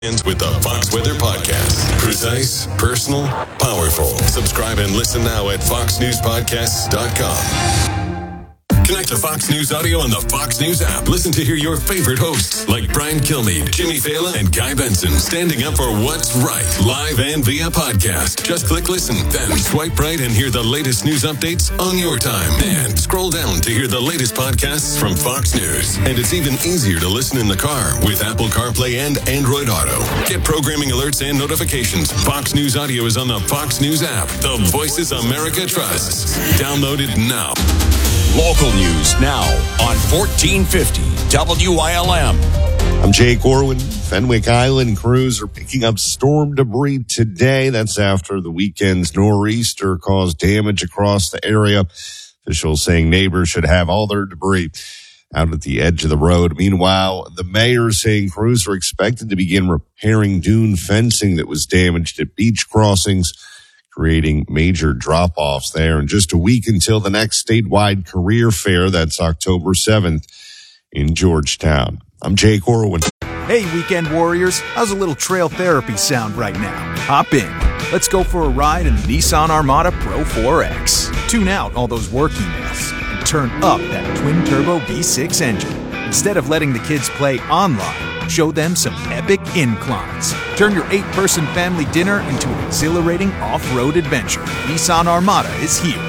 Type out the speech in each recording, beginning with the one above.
With the Fox Weather Podcast. Precise, personal, powerful. Subscribe and listen now at foxnewspodcasts.com. Connect to Fox News Audio on the Fox News app. Listen to hear your favorite hosts like Brian Kilmeade, Jimmy Fallon, and Guy Benson standing up for what's right, live and via podcast. Just click listen, then swipe right and hear the latest news updates on your time. And scroll down to hear the latest podcasts from Fox News. And it's even easier to listen in the car with Apple CarPlay and Android Auto. Get programming alerts and notifications. Fox News Audio is on the Fox News app. The Voices America trusts. Download it now. Local news now on 1450 WILM. I'm Jake Orwin. Fenwick Island crews are picking up storm debris today. That's after the weekend's nor'easter caused damage across the area. Officials saying neighbors should have all their debris out at the edge of the road. Meanwhile, the mayor saying crews are expected to begin repairing dune fencing that was damaged at beach crossings, creating major drop-offs there. And just a week until the next statewide career fair, that's October 7th in Georgetown. I'm Jake Orwin. Hey, weekend warriors. How's a little trail therapy sound right now? Hop in. Let's go for a ride in the Nissan Armada Pro 4X. Tune out all those work emails and turn up that twin-turbo V6 engine. Instead of letting the kids play online, show them some epic inclines. Turn your 8-person family dinner into an exhilarating off-road adventure. Nissan Armada is here.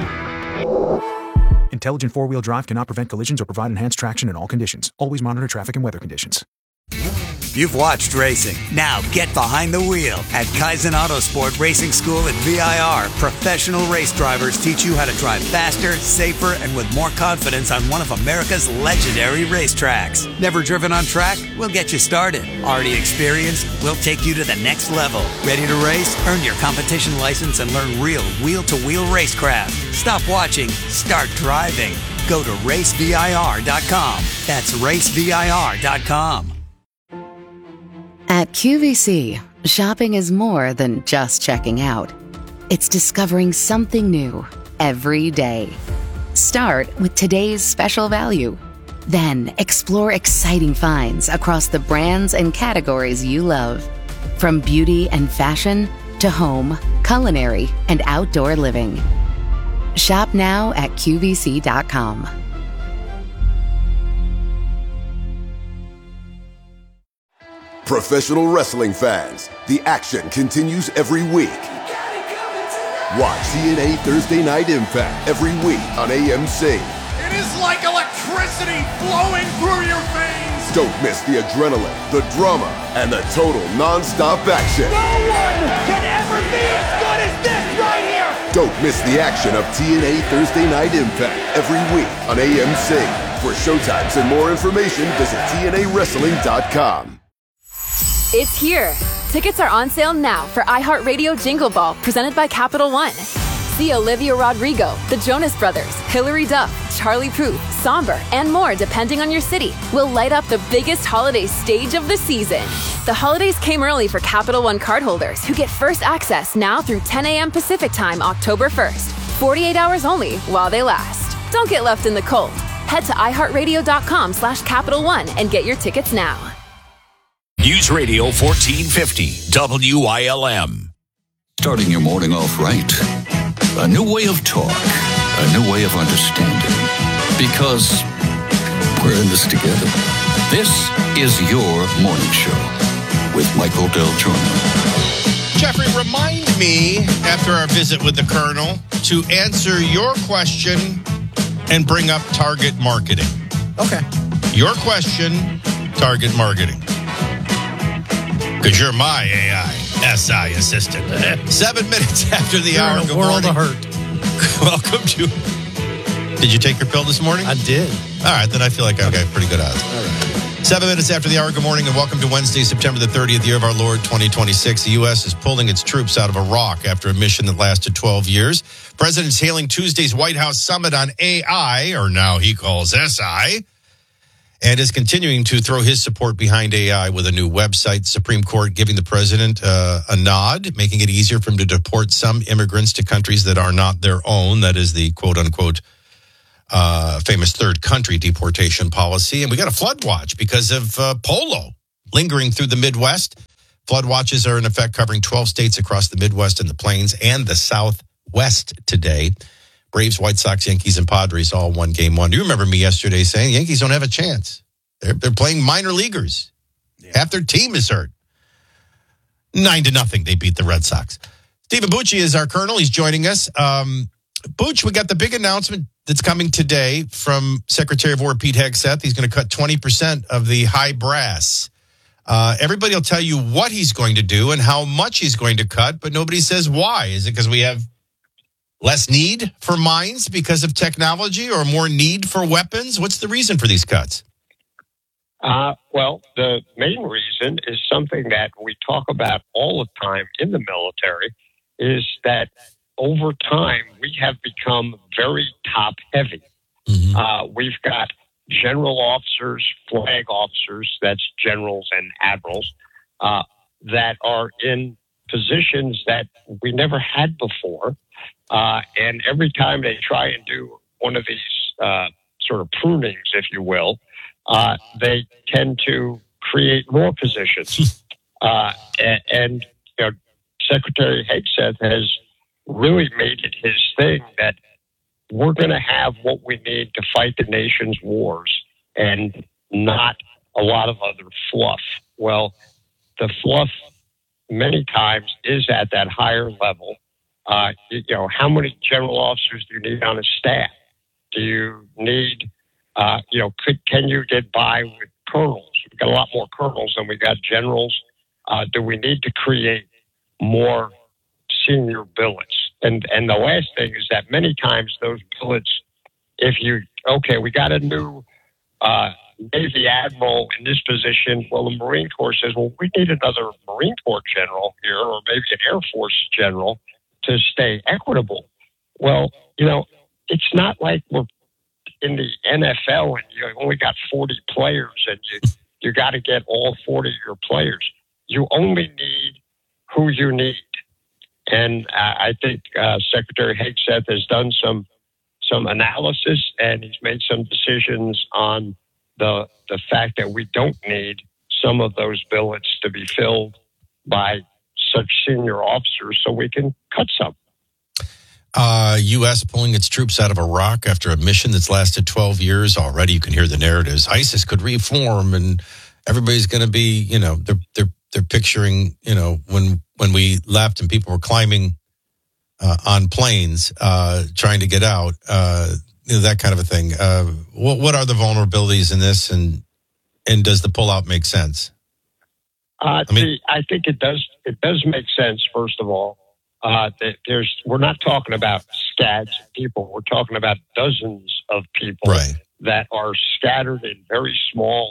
Intelligent four-wheel drive cannot prevent collisions or provide enhanced traction in all conditions. Always monitor traffic and weather conditions. You've watched racing. Now get behind the wheel at Kaizen Autosport Racing School at VIR. Professional race drivers teach you how to drive faster, safer, and with more confidence on one of America's legendary racetracks. Never driven on track? We'll get you started. Already experienced? We'll take you to the next level. Ready to race? Earn your competition license and learn real wheel-to-wheel racecraft. Stop watching. Start driving. Go to racevir.com. That's racevir.com. At QVC, shopping is more than just checking out. It's discovering something new every day. Start with today's special value. Then explore exciting finds across the brands and categories you love. From beauty and fashion to home, culinary, and outdoor living. Shop now at QVC.com. Professional wrestling fans, the action continues every week. Watch TNA Thursday Night Impact every week on AMC. It is like electricity flowing through your veins. Don't miss the adrenaline, the drama, and the total non-stop action. No one can ever be as good as this right here. Don't miss the action of TNA Thursday Night Impact every week on AMC. For showtimes and more information, visit TNAWrestling.com. It's here. Tickets are on sale now for iHeartRadio Jingle Ball, presented by Capital One. See Olivia Rodrigo, the Jonas Brothers, Hilary Duff, Charlie Puth, Somber, and more depending on your city will light up the biggest holiday stage of the season. The holidays came early for Capital One cardholders who get first access now through 10 a.m. Pacific Time, October 1st. 48 hours only while they last. Don't get left in the cold. Head to iHeartRadio.com/Capital One and get your tickets now. News Radio 1450 WILM. Starting your morning off right. A new way of talk. A new way of understanding. Because we're in this together. This is your morning show with Michael Del Giorno. Jeffrey, remind me, after our visit with the Colonel, to answer your question and bring up target marketing. Okay. Your question, target marketing. Because you're my AI SI assistant. 7 minutes after the hour. Good world of hurt. Welcome to... Did you take your pill this morning? I did. All right, then I feel like I've got pretty good odds. All right. 7 minutes after the hour. Good morning and welcome to Wednesday, September the 30th, year of our Lord, 2026. The U.S. is pulling its troops out of Iraq after a mission that lasted 12 years. President's hailing Tuesday's White House summit on AI, or now he calls SI, and is continuing to throw his support behind AI with a new website. Supreme Court giving the president a nod, making it easier for him to deport some immigrants to countries that are not their own. That is the quote-unquote famous third country deportation policy. And we got a flood watch because of Polo. lingering through the Midwest. Flood watches are in effect covering 12 states across the Midwest and the Plains and the Southwest today. Braves, White Sox, Yankees, and Padres all won game one. Do you remember me yesterday saying Yankees don't have a chance? They're playing minor leaguers. Yeah. Half their team is hurt. 9-0, they beat the Red Sox. Stephen Bucci is our colonel. He's joining us. Bucci, we got the big announcement that's coming today from Secretary of War Pete Hegseth. He's going to cut 20% of the high brass. Everybody will tell you what he's going to do and how much he's going to cut, but nobody says why. Is it because we have less need for mines because of technology or more need for weapons? What's the reason for these cuts? Well, the main reason is something that we talk about all the time in the military, is that over time we have become very top heavy. Mm-hmm. We've got general officers, flag officers, that's generals and admirals, that are in positions that we never had before. And every time they try and do one of these sort of prunings, if you will, they tend to create more positions. And you know, Secretary Hegseth has really made it his thing that we're going to have what we need to fight the nation's wars and not a lot of other fluff. Well, the fluff many times is at that higher level. You know, how many general officers do you need on a staff? Do you need, you know, can you get by with colonels? We've got a lot more colonels than we got generals. Do we need to create more senior billets? And the last thing is that many times those billets, we got a new Navy admiral in this position. Well, the Marine Corps says, well, we need another Marine Corps general here, or maybe an Air Force general to stay equitable. Well, you know, it's not like we're in the NFL and you only got 40 players and you got to get all 40 of your players. You only need who you need. And I think Secretary Hegseth has done some analysis, and he's made some decisions on the fact that we don't need some of those billets to be filled by such senior officers, so we can cut some. U.S. pulling its troops out of Iraq after a mission that's lasted 12 years. Already you can hear the narratives. ISIS could reform, and everybody's going to be, you know, they're picturing, you know, when we left and people were climbing on planes trying to get out, you know, that kind of a thing. What are the vulnerabilities in this, and does the pullout make sense? I think it does. It does make sense. First of all, we're not talking about scads of people. We're talking about dozens of people that are scattered in very small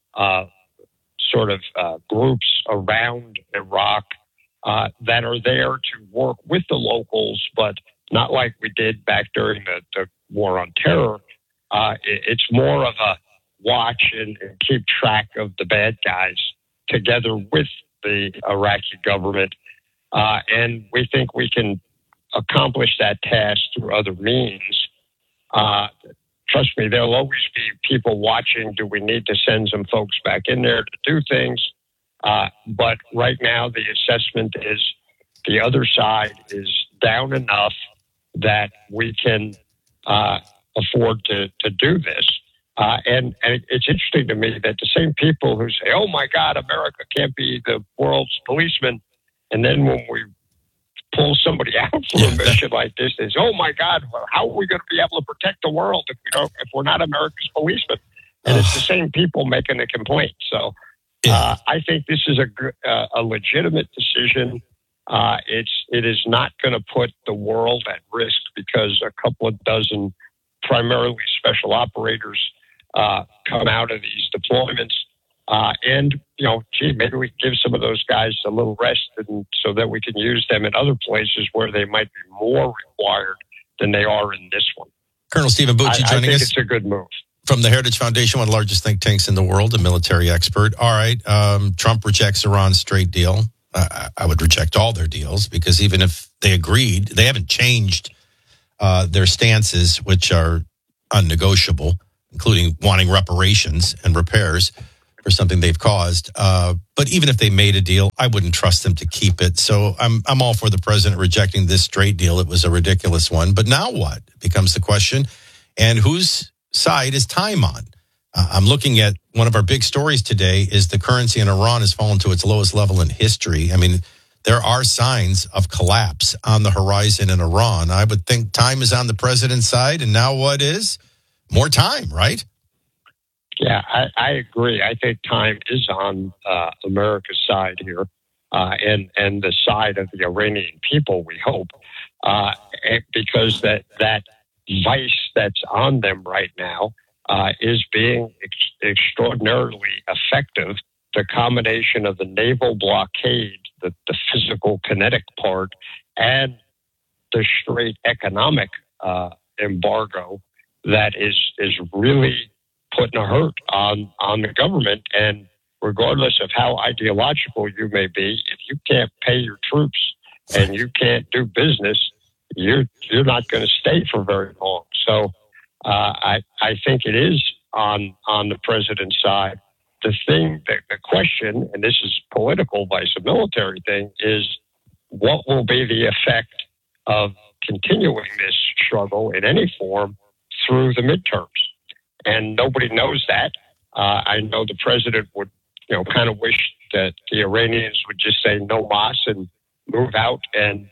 groups around Iraq that are there to work with the locals, but not like we did back during the war on terror. It's more of a watch and keep track of the bad guys together with the Iraqi government. And we think we can accomplish that task through other means. Trust me, there'll always be people watching. Do we need to send some folks back in there to do things? But right now, the assessment is the other side is down enough that we can afford to do this. And it's interesting to me that the same people who say, oh, my God, America can't be the world's policeman. And then when we pull somebody out for a mission like this, they say, oh, my God, how are we going to be able to protect the world if we're not America's policeman? And it's the same people making the complaint. So I think this is a legitimate decision. It is not going to put the world at risk because a couple of dozen primarily special operators come out of these deployments. And, you know, maybe we give some of those guys a little rest so that we can use them in other places where they might be more required than they are in this one. Colonel Stephen Bucci joining us. I think it's a good move. From the Heritage Foundation, one of the largest think tanks in the world, a military expert. All right, Trump rejects Iran's trade deal. I would reject all their deals because even if they agreed, they haven't changed their stances, which are unnegotiable, including wanting reparations and repairs. for something they've caused. But even if they made a deal, I wouldn't trust them to keep it. So I'm all for the president rejecting this trade deal. It was a ridiculous one. But now what becomes the question? And whose side is time on? I'm looking at one of our big stories today is the currency in Iran has fallen to its lowest level in history. I mean, there are signs of collapse on the horizon in Iran. I would think time is on the president's side. And now what is? More time, right? Yeah, I agree. I think time is on America's side here, and the side of the Iranian people, we hope, because that vice that's on them right now is being extraordinarily effective. The combination of the naval blockade, the physical kinetic part, and the straight economic embargo that is really putting a hurt on the government. And regardless of how ideological you may be, if you can't pay your troops and you can't do business, you're not going to stay for very long. So I think it is on the president's side. The question, and this is political vice a military thing, is what will be the effect of continuing this struggle in any form through the midterms? And nobody knows that. I know the president would, kind of wish that the Iranians would just say no mas and move out, and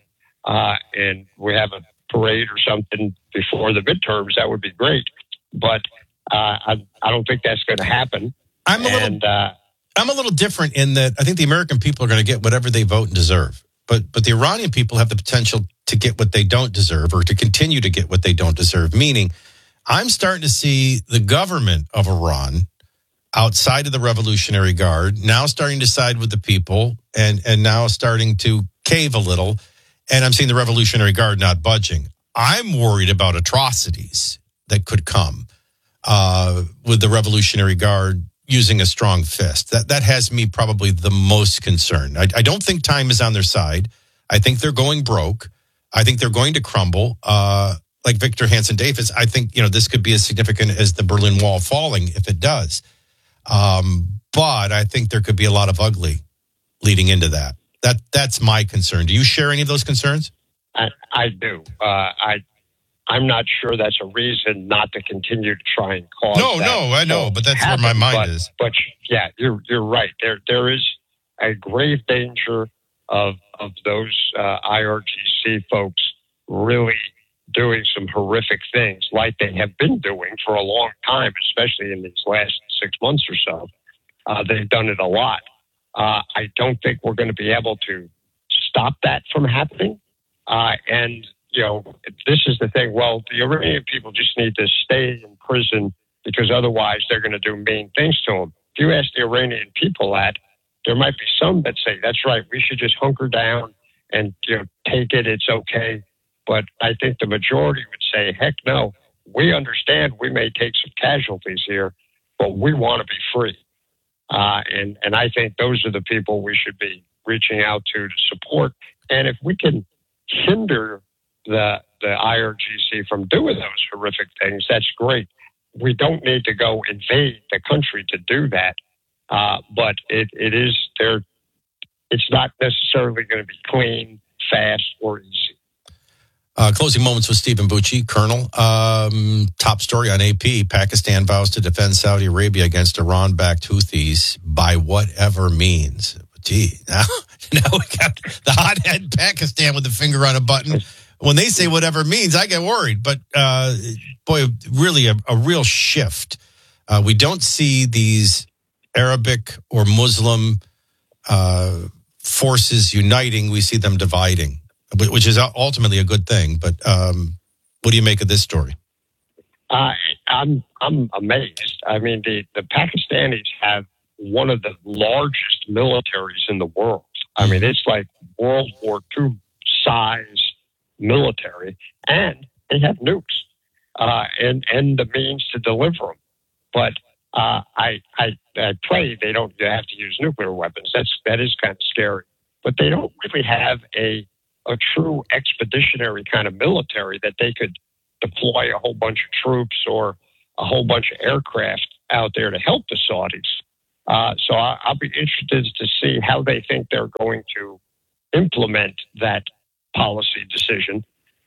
we have a parade or something before the midterms. That would be great, but I don't think that's going to happen. I'm a little different in that I think the American people are going to get whatever they vote and deserve, but the Iranian people have the potential to get what they don't deserve, or to continue to get what they don't deserve. Meaning, I'm starting to see the government of Iran, outside of the Revolutionary Guard, now starting to side with the people and now starting to cave a little. And I'm seeing the Revolutionary Guard not budging. I'm worried about atrocities that could come with the Revolutionary Guard using a strong fist. That has me probably the most concerned. I don't think time is on their side. I think they're going broke. I think they're going to crumble. Like Victor Hansen Davis, I think, this could be as significant as the Berlin Wall falling if it does. But I think there could be a lot of ugly leading into that. That's my concern. Do you share any of those concerns? I do. I'm not sure that's a reason not to continue to try and cause that. No, I know, but that's where my mind is. But yeah, you're right. There is a grave danger of those IRGC folks really doing some horrific things like they have been doing for a long time, especially in these last 6 months or so. They've done it a lot. I don't think we're going to be able to stop that from happening. And, this is the thing. Well, the Iranian people just need to stay in prison because otherwise they're going to do mean things to them. If you ask the Iranian people that, there might be some that say, that's right, we should just hunker down and, take it. It's okay. But I think the majority would say, heck no, we understand we may take some casualties here, but we want to be free. And I think those are the people we should be reaching out to support. And if we can hinder the IRGC from doing those horrific things, that's great. We don't need to go invade the country to do that. But it is there. It's not necessarily going to be clean, fast, or easy. Closing moments with Stephen Bucci, Colonel. Top story on AP. Pakistan vows to defend Saudi Arabia against Iran-backed Houthis by whatever means. Gee, now we got the hothead Pakistan with the finger on a button. When they say whatever means, I get worried. But, boy, really a real shift. We don't see these Arabic or Muslim forces uniting. We see them dividing, which is ultimately a good thing. But what do you make of this story? I'm amazed. I mean, the Pakistanis have one of the largest militaries in the world. I mean, it's like World War II size military, and they have nukes and the means to deliver them. But I pray they don't have to use nuclear weapons. That is kind of scary. But they don't really have a true expeditionary kind of military that they could deploy a whole bunch of troops or a whole bunch of aircraft out there to help the Saudis. So I'll be interested to see how they think they're going to implement that policy decision,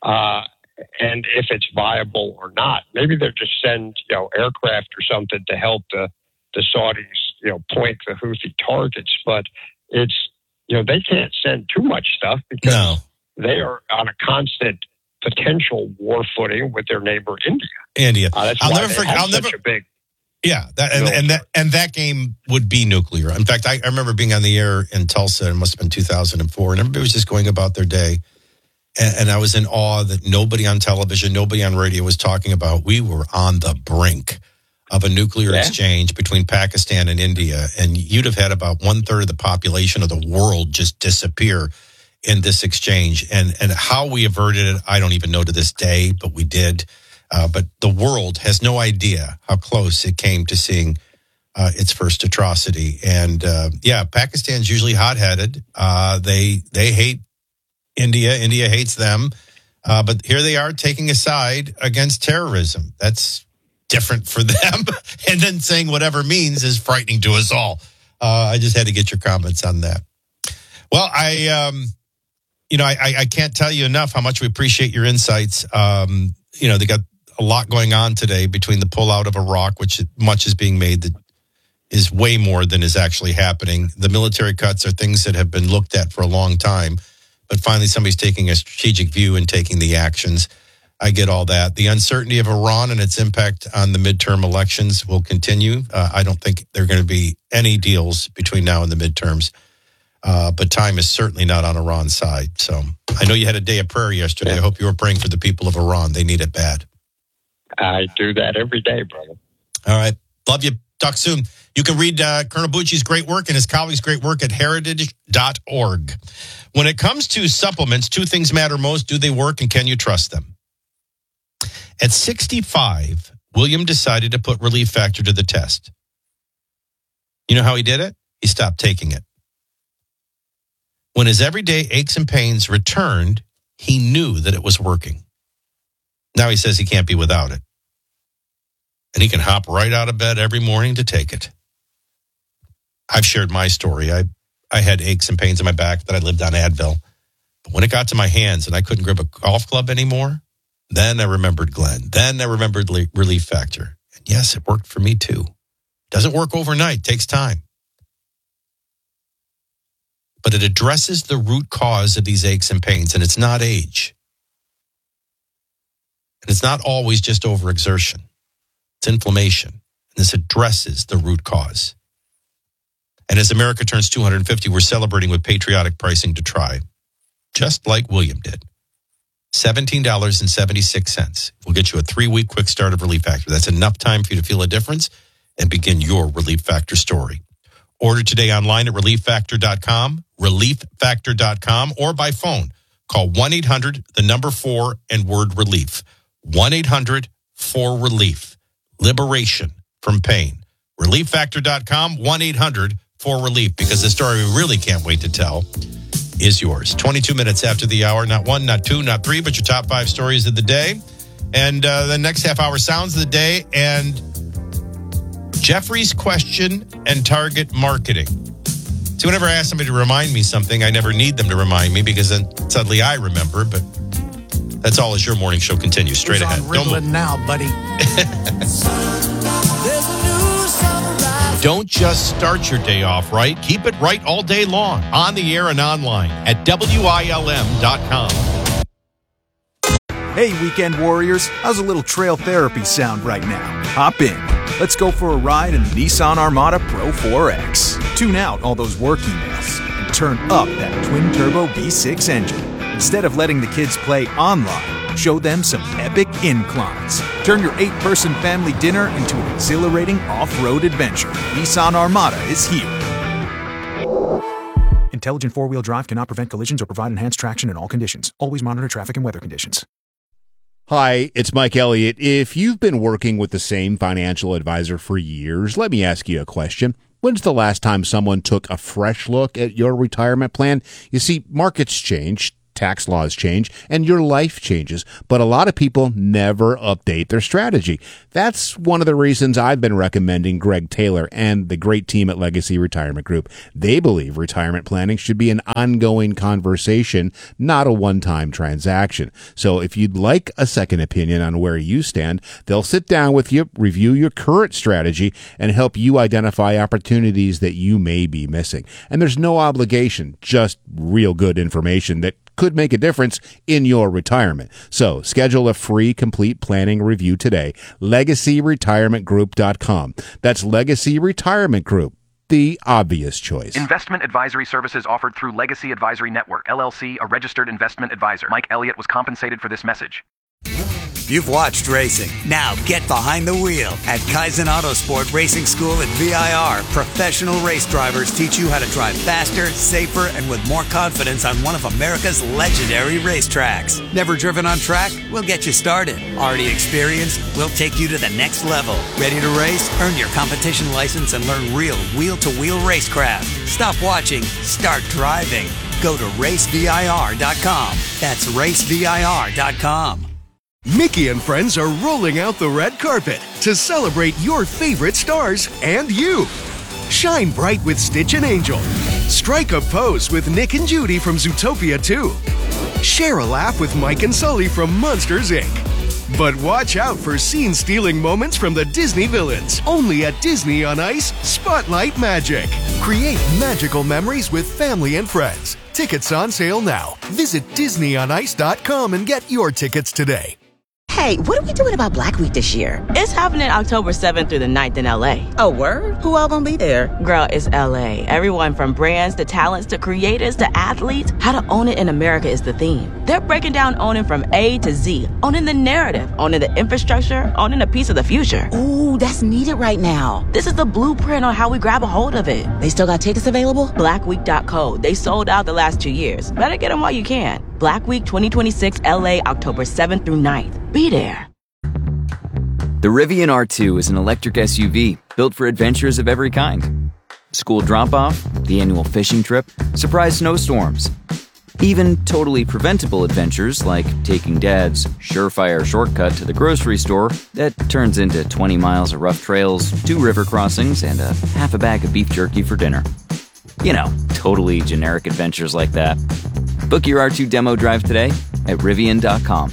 and if it's viable or not. Maybe they'll just send aircraft or something to help the Saudis point the Houthi targets, but it's they can't send too much stuff because they are on a constant potential war footing with their neighbor India. That's I'll never forget. A big. Yeah, that game would be nuclear. In fact, I remember being on the air in Tulsa. It must have been 2004, and everybody was just going about their day. And I was in awe that nobody on television, nobody on radio was talking about. We were on the brink of a nuclear exchange between Pakistan and India, and you'd have had about 1/3 of the population of the world just disappear in this exchange. And how we averted it, I don't even know to this day, but we did. But the world has no idea how close it came to seeing its first atrocity. And Pakistan's usually hot-headed. They hate India. India hates them. But here they are taking a side against terrorism. That's different for them. And then saying whatever means is frightening to us all. I just had to get your comments on that. Well, I can't tell you enough how much we appreciate your insights. They got a lot going on today between the pullout of Iraq, which much is being made that is way more than is actually happening. The military cuts are things that have been looked at for a long time, but finally somebody's taking a strategic view and taking the actions. I get all that. The uncertainty of Iran and its impact on the midterm elections will continue. I don't think there are going to be any deals between now and the midterms, but time is certainly not on Iran's side. So I know you had a day of prayer yesterday. I hope you were praying for the people of Iran. They need it bad. I do that every day, brother. All right. Love you. Talk soon. You can read Colonel Bucci's great work and his colleagues' great work at heritage.org. When it comes to supplements, two things matter most. Do they work and can you trust them? At 65, William decided to put Relief Factor to the test. You know how he did it? He stopped taking it. When his everyday aches and pains returned, he knew that it was working. Now he says he can't be without it. And he can hop right out of bed every morning to take it. I've shared my story. I had aches and pains in my back that I lived on Advil. But when it got to my hands and I couldn't grip a golf club anymore, then I remembered Glenn. Then I remembered Relief Factor. And yes, it worked for me too. Doesn't work overnight. It takes time. But it addresses the root cause of these aches and pains, and it's not age. And it's not always just overexertion. It's inflammation. And this addresses the root cause. And as America turns 250, we're celebrating with patriotic pricing to try, just like William did. $17.76. We'll get you a 3-week quick start of Relief Factor. That's enough time for you to feel a difference and begin your Relief Factor story. Order today online at relieffactor.com, relieffactor.com, or by phone. Call 1-800-4 and word relief. 1-800-4RELIEF. Liberation from pain. Relieffactor.com, 1-800-4RELIEF, because the story we really can't wait to tell is yours. 22 minutes after the hour, not one, not two, not three, but your top 5 stories of the day. And the next half hour, sounds of the day, and Jeffrey's question and target marketing. See, whenever I ask somebody to remind me something, I never need them to remind me because then suddenly I remember, but that's all as your morning show continues. Straight ahead. Don't move now, buddy. Don't just start your day off right. Keep it right all day long, on the air and online at WILM.com. Hey, weekend warriors, how's a little trail therapy sound right now? Hop in. Let's go for a ride in the Nissan Armada Pro 4X. Tune out all those work emails and turn up that twin-turbo V6 engine. Instead of letting the kids play online, show them some epic inclines. Turn your 8-person family dinner into an exhilarating off-road adventure. Nissan Armada is here. Intelligent four-wheel drive cannot prevent collisions or provide enhanced traction in all conditions. Always monitor traffic and weather conditions. Hi, it's Mike Elliott. If you've been working with the same financial advisor for years, let me ask you a question. When's the last time someone took a fresh look at your retirement plan? You see, markets change, tax laws change, and your life changes. But a lot of people never update their strategy. That's one of the reasons I've been recommending Greg Taylor and the great team at Legacy Retirement Group. They believe retirement planning should be an ongoing conversation, not a one-time transaction. So if you'd like a second opinion on where you stand, they'll sit down with you, review your current strategy, and help you identify opportunities that you may be missing. And there's no obligation, just real good information that could make a difference in your retirement. So schedule a free complete planning review today. LegacyRetirementGroup.com. That's Legacy Retirement Group, the obvious choice. Investment advisory services offered through Legacy Advisory Network, LLC, a registered investment advisor. Mike Elliott was compensated for this message. You've watched racing. Now get behind the wheel at Kaizen Autosport Racing School at VIR. Professional race drivers teach you how to drive faster, safer, and with more confidence on one of America's legendary racetracks. Never driven on track? We'll get you started. Already experienced? We'll take you to the next level. Ready to race? Earn your competition license and learn real wheel-to-wheel racecraft. Stop watching. Start driving. Go to racevir.com. That's racevir.com. Mickey and friends are rolling out the red carpet to celebrate your favorite stars and you. Shine bright with Stitch and Angel. Strike a pose with Nick and Judy from Zootopia 2. Share a laugh with Mike and Sully from Monsters, Inc. But watch out for scene-stealing moments from the Disney villains. Only at Disney on Ice, Spotlight Magic. Create magical memories with family and friends. Tickets on sale now. Visit DisneyOnIce.com and get your tickets today. Hey, what are we doing about Black Week this year? It's happening October 7th through the 9th in LA. Oh, word? Who all gonna be there? Girl, it's LA. Everyone from brands to talents to creators to athletes. How to own it in America is the theme. They're breaking down owning from A to Z. Owning the narrative, owning the infrastructure, owning a piece of the future. Ooh, that's needed right now. This is the blueprint on how we grab a hold of it. They still got tickets available? Blackweek.co. They sold out the last 2 years. Better get them while you can. Black Week 2026 LA, October 7th through 9th. Be there. The Rivian R2 is an electric SUV built for adventures of every kind. School drop-off, the annual fishing trip, surprise snowstorms. Even totally preventable adventures like taking Dad's surefire shortcut to the grocery store that turns into 20 miles of rough trails, 2 river crossings, and a half a bag of beef jerky for dinner. You know, totally generic adventures like that. Book your R2 demo drive today at Rivian.com.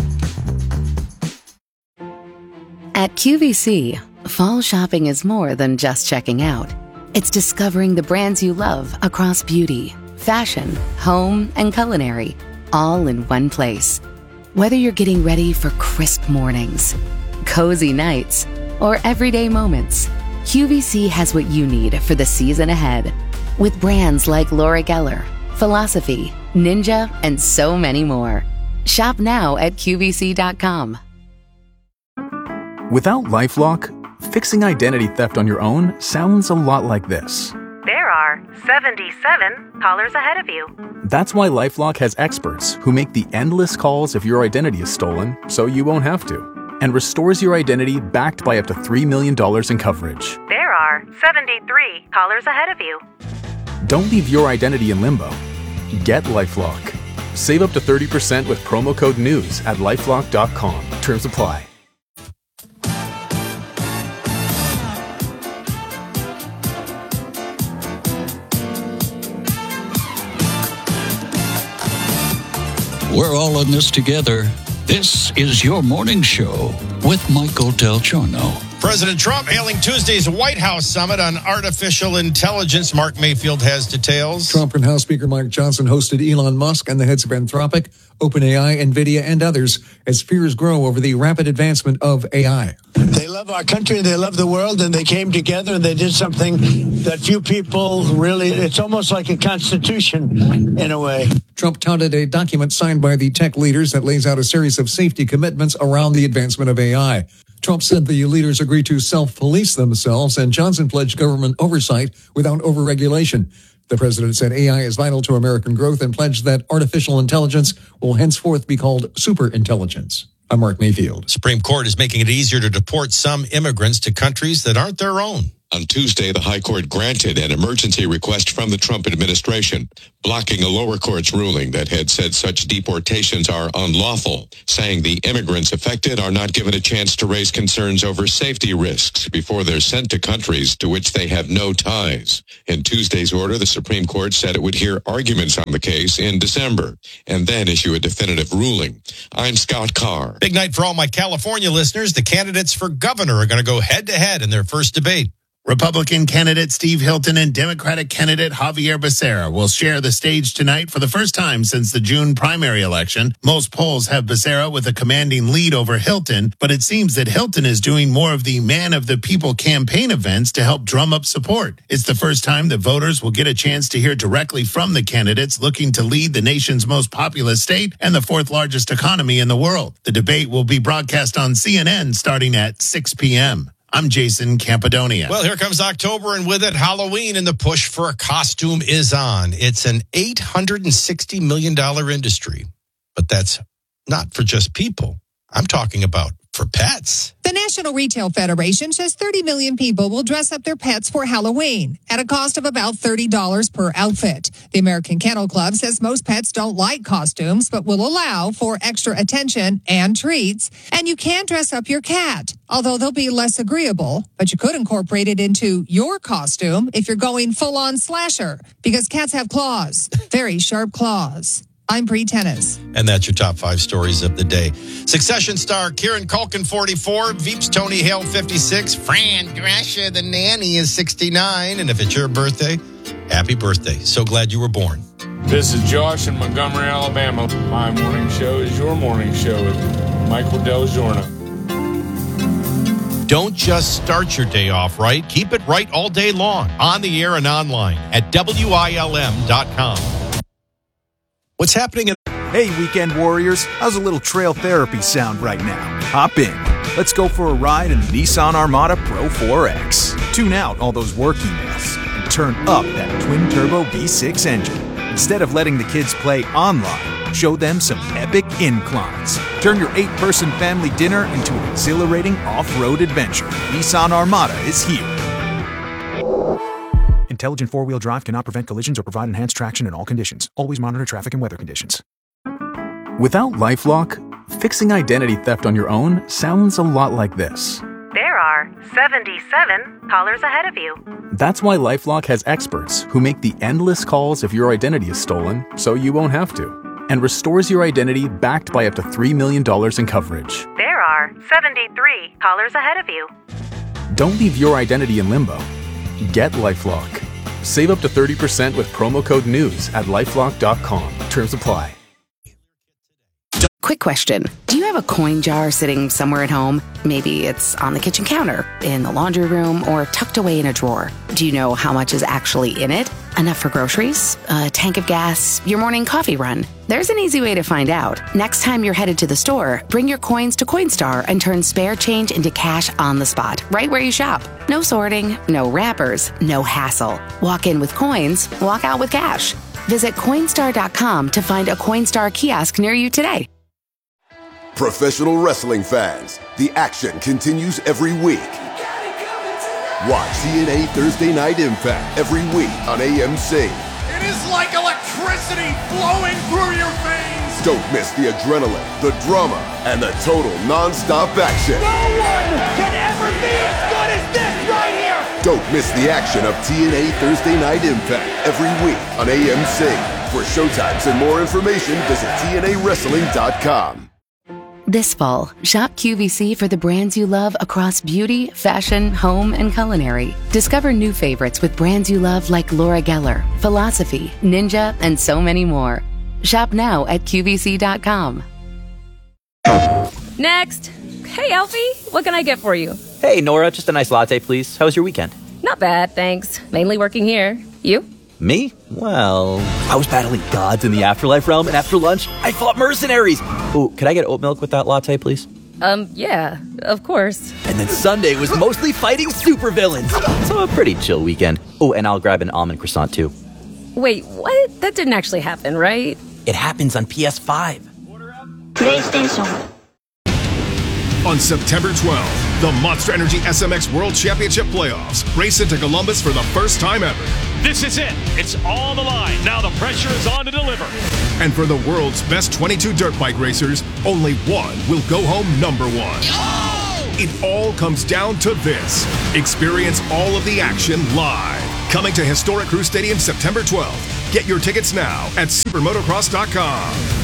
At QVC, fall shopping is more than just checking out. It's discovering the brands you love across beauty, fashion, home, and culinary, all in one place. Whether you're getting ready for crisp mornings, cozy nights, or everyday moments, QVC has what you need for the season ahead. With brands like Laura Geller, Philosophy, Ninja, and so many more. Shop now at QVC.com. Without LifeLock, fixing identity theft on your own sounds a lot like this. There are 77 callers ahead of you. That's why LifeLock has experts who make the endless calls if your identity is stolen so you won't have to, and restores your identity backed by up to $3 million in coverage. There are 73 callers ahead of you. Don't leave your identity in limbo. Get LifeLock. Save up to 30% with promo code NEWS at LifeLock.com. Terms apply. We're all in this together. This is your morning show with Michael Del Giorno. President Trump hailing Tuesday's White House summit on artificial intelligence. Mark Mayfield has details. Trump and House Speaker Mike Johnson hosted Elon Musk and the heads of Anthropic, OpenAI, NVIDIA, and others as fears grow over the rapid advancement of AI. They love our country, they love the world, and they came together and they did something that few people really, it's almost like a constitution in a way. Trump touted a document signed by the tech leaders that lays out a series of safety commitments around the advancement of AI. Trump said the leaders agreed to self-police themselves, and Johnson pledged government oversight without overregulation. The president said AI is vital to American growth and pledged that artificial intelligence will henceforth be called superintelligence. I'm Mark Mayfield. Supreme Court is making it easier to deport some immigrants to countries that aren't their own. On Tuesday, the High Court granted an emergency request from the Trump administration, blocking a lower court's ruling that had said such deportations are unlawful, saying the immigrants affected are not given a chance to raise concerns over safety risks before they're sent to countries to which they have no ties. In Tuesday's order, the Supreme Court said it would hear arguments on the case in December and then issue a definitive ruling. I'm Scott Carr. Big night for all my California listeners. The candidates for governor are going to go head-to-head in their first debate. Republican candidate Steve Hilton and Democratic candidate Javier Becerra will share the stage tonight for the first time since the June primary election. Most polls have Becerra with a commanding lead over Hilton, but it seems that Hilton is doing more of the Man of the People campaign events to help drum up support. It's the first time that voters will get a chance to hear directly from the candidates looking to lead the nation's most populous state and the fourth largest economy in the world. The debate will be broadcast on CNN starting at 6 p.m. I'm Jason Campidonia. Well, here comes October, and with it, Halloween, and the push for a costume is on. It's an $860 million industry, but that's not for just people. I'm talking about for pets. The National Retail Federation says 30 million people will dress up their pets for Halloween at a cost of about $30 per outfit. The American Kennel Club says most pets don't like costumes, but will allow for extra attention and treats. And you can dress up your cat, although they'll be less agreeable. But you could incorporate it into your costume if you're going full-on slasher, because cats have claws, very sharp claws. I'm Bree Tennis. And that's your top 5 stories of the day. Succession star Kieran Culkin, 44. Veeps Tony Hale, 56. Fran Drescher, the nanny, is 69. And if it's your birthday, happy birthday. So glad you were born. This is Josh in Montgomery, Alabama. My morning show is your morning show with Michael Del Giorno. Don't just start your day off right. Keep it right all day long, on the air and online at WILM.com. What's happening? Hey, weekend warriors, how's a little trail therapy sound right now? Hop in. Let's go for a ride in the Nissan Armada Pro 4X. Tune out all those work emails and turn up that twin-turbo V6 engine. Instead of letting the kids play online, show them some epic inclines. Turn your 8-person family dinner into an exhilarating off-road adventure. Nissan Armada is here. Intelligent four-wheel drive cannot prevent collisions or provide enhanced traction in all conditions. Always monitor traffic and weather conditions. Without LifeLock, fixing identity theft on your own sounds a lot like this. There are 77 callers ahead of you. That's why LifeLock has experts who make the endless calls if your identity is stolen, so you won't have to, and restores your identity backed by up to $3 million in coverage. There are 73 callers ahead of you. Don't leave your identity in limbo. Get LifeLock. Save up to 30% with promo code NEWS at LifeLock.com. Terms apply. Quick question. Do you have a coin jar sitting somewhere at home? Maybe it's on the kitchen counter, in the laundry room, or tucked away in a drawer. Do you know how much is actually in it? Enough for groceries, a tank of gas, your morning coffee run? There's an easy way to find out. Next time you're headed to the store, bring your coins to Coinstar and turn spare change into cash on the spot, right where you shop. No sorting, no wrappers, no hassle. Walk in with coins, walk out with cash. Visit Coinstar.com to find a Coinstar kiosk near you today. Professional wrestling fans, the action continues every week. Watch TNA Thursday Night Impact every week on AMC. It is like electricity flowing through your veins. Don't miss the adrenaline, the drama, and the total non-stop action. No one can ever be as good as this right here. Don't miss the action of TNA Thursday Night Impact every week on AMC. For showtimes and more information, visit TNAWrestling.com. This fall, shop QVC for the brands you love across beauty, fashion, home, and culinary. Discover new favorites with brands you love like Laura Geller, Philosophy, Ninja, and so many more. Shop now at QVC.com. Next. Hey, Alfie, what can I get for you? Hey, Nora, just a nice latte, please. How was your weekend? Not bad, thanks. Mainly working here. You? Me? Well, I was battling gods in the afterlife realm, and after lunch, I fought mercenaries. Ooh, could I get oat milk with that latte, please? Yeah, of course. And then Sunday was mostly fighting supervillains. So a pretty chill weekend. Oh, and I'll grab an almond croissant, too. Wait, what? That didn't actually happen, right? It happens on PS5. PlayStation. On September 12th, the Monster Energy SMX World Championship Playoffs race into Columbus for the first time ever. This is it. It's all on the line. Now the pressure is on to deliver. And for the world's best 22 dirt bike racers, only one will go home number one. Oh! It all comes down to this. Experience all of the action live. Coming to Historic Crew Stadium September 12th. Get your tickets now at supermotocross.com.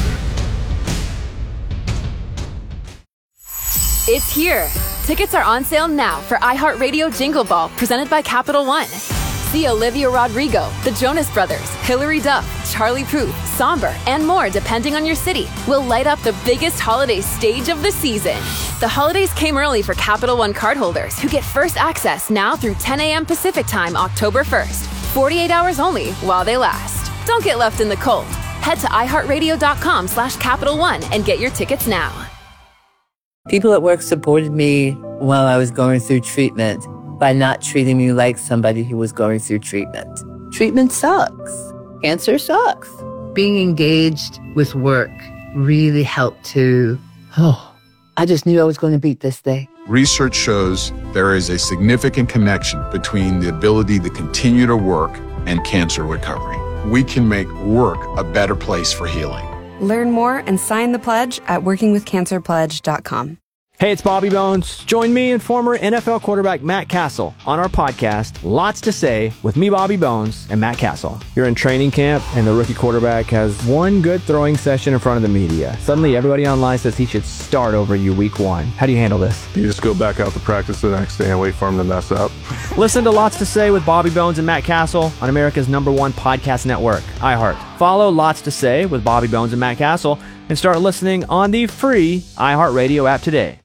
It's here. Tickets are on sale now for iHeartRadio Jingle Ball, presented by Capital One. See Olivia Rodrigo, the Jonas Brothers, Hilary Duff, Charlie Puth, Somber, and more depending on your city will light up the biggest holiday stage of the season. The holidays came early for Capital One cardholders who get first access now through 10 a.m. Pacific Time, October 1st. 48 hours only while they last. Don't get left in the cold. Head to iHeartRadio.com/Capital One and get your tickets now. People at work supported me while I was going through treatment by not treating me like somebody who was going through treatment. Treatment sucks. Cancer sucks. Being engaged with work really helped to, I just knew I was going to beat this thing. Research shows there is a significant connection between the ability to continue to work and cancer recovery. We can make work a better place for healing. Learn more and sign the pledge at workingwithcancerpledge.com. Hey, it's Bobby Bones. Join me and former NFL quarterback Matt Castle on our podcast, Lots to Say, with me, Bobby Bones, and Matt Castle. You're in training camp, and the rookie quarterback has one good throwing session in front of the media. Suddenly, everybody online says he should start over you week one. How do you handle this? You just go back out to practice the next day and wait for him to mess up. Listen to Lots to Say with Bobby Bones and Matt Castle on America's #1 podcast network, iHeart. Follow Lots to Say with Bobby Bones and Matt Castle and start listening on the free iHeartRadio app today.